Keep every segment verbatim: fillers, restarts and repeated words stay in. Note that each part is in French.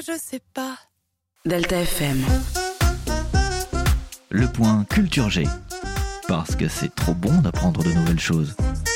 je sais pas. Delta F M. Le point Culture G. Parce que c'est trop bon d'apprendre de nouvelles choses.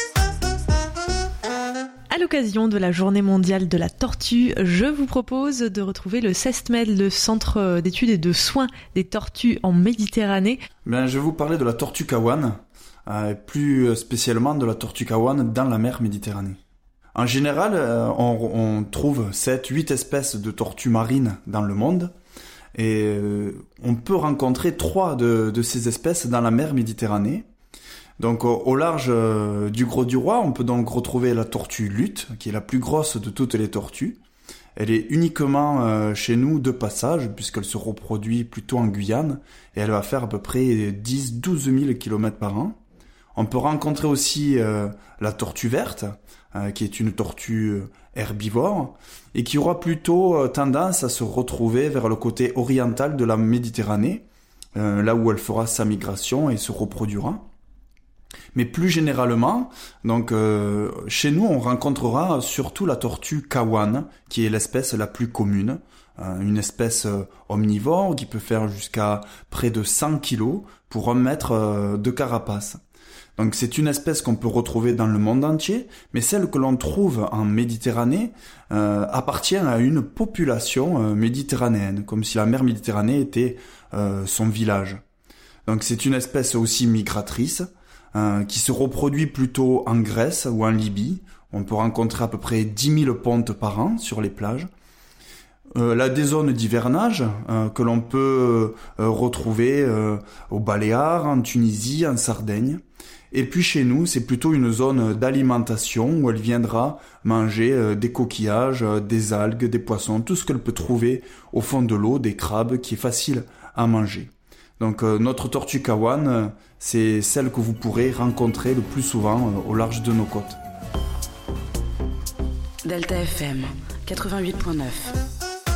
À l'occasion de la journée mondiale de la tortue, je vous propose de retrouver le CESTMED, le Centre d'études et de soins des tortues en Méditerranée. Ben, je vais vous parler de la tortue kawan, euh, plus spécialement de la tortue kawan dans la mer Méditerranée. En général, euh, on, on trouve sept huit espèces de tortues marines dans le monde, et euh, on peut rencontrer trois de, de ces espèces dans la mer Méditerranée. Donc au, au large euh, du Gros du Roi, on peut donc retrouver la tortue luth, qui est la plus grosse de toutes les tortues. Elle est uniquement euh, chez nous de passage, puisqu'elle se reproduit plutôt en Guyane, et elle va faire à peu près dix à douze mille kilomètres par an. On peut rencontrer aussi euh, la tortue verte, euh, qui est une tortue herbivore, et qui aura plutôt euh, tendance à se retrouver vers le côté oriental de la Méditerranée, euh, là où elle fera sa migration et se reproduira. Mais plus généralement, donc euh, chez nous, on rencontrera surtout la tortue kawan, qui est l'espèce la plus commune, euh, une espèce euh, omnivore qui peut faire jusqu'à près de cent kilos pour un mètre euh, de carapace. Donc c'est une espèce qu'on peut retrouver dans le monde entier, mais celle que l'on trouve en Méditerranée euh, appartient à une population euh, méditerranéenne, comme si la mer Méditerranée était euh, son village. Donc c'est une espèce aussi migratrice, euh, qui se reproduit plutôt en Grèce ou en Libye. On peut rencontrer à peu près dix mille pontes par an sur les plages. Euh, elle a des zones d'hivernage euh, que l'on peut euh, retrouver euh, aux Baléares, en Tunisie, en Sardaigne. Et puis chez nous, c'est plutôt une zone d'alimentation où elle viendra manger euh, des coquillages, euh, des algues, des poissons, tout ce qu'elle peut trouver au fond de l'eau, des crabes, qui est facile à manger. Donc euh, notre tortue kawan, euh, c'est celle que vous pourrez rencontrer le plus souvent euh, au large de nos côtes. Delta F M, quatre-vingt-huit virgule neuf.